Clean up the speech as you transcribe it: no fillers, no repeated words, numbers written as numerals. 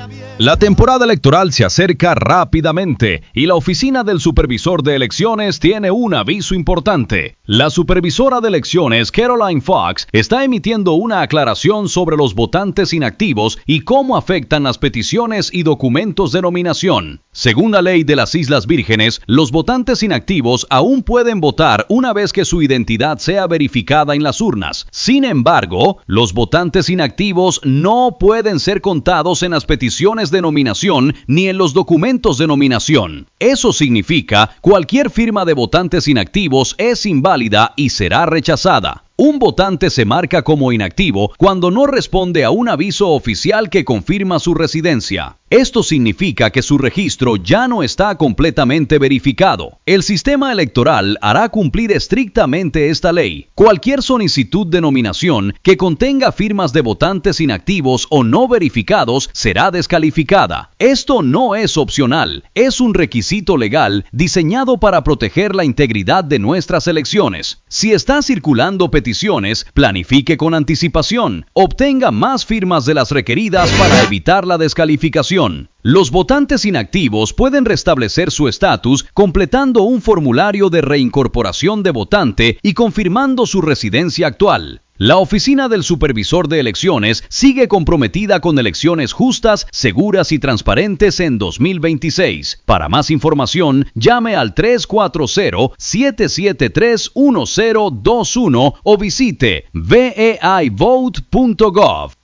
La temporada electoral se acerca rápidamente y la Oficina del Supervisor de Elecciones tiene un aviso importante. La supervisora de elecciones, Caroline Fox, está emitiendo una aclaración sobre los votantes inactivos y cómo afectan las peticiones y documentos de nominación. Según la ley de las Islas Vírgenes, los votantes inactivos aún pueden votar una vez que su identidad sea verificada en las urnas. Sin embargo, los votantes inactivos no pueden ser contados en las peticiones de nominación ni en los documentos de nominación. Eso significa cualquier firma de votantes inactivos es inválida y será rechazada. Un votante se marca como inactivo cuando no responde a un aviso oficial que confirma su residencia. Esto significa que su registro ya no está completamente verificado. El sistema electoral hará cumplir estrictamente esta ley. Cualquier solicitud de nominación que contenga firmas de votantes inactivos o no verificados será descalificada. Esto no es opcional, es un requisito legal diseñado para proteger la integridad de nuestras elecciones. Si está circulando peticiones, planifique con anticipación. Obtenga más firmas de las requeridas para evitar la descalificación. Los votantes inactivos pueden restablecer su estatus completando un formulario de reincorporación de votante y confirmando su residencia actual. La Oficina del Supervisor de Elecciones sigue comprometida con elecciones justas, seguras y transparentes en 2026. Para más información, llame al 340-773-1021 o visite weivote.gov.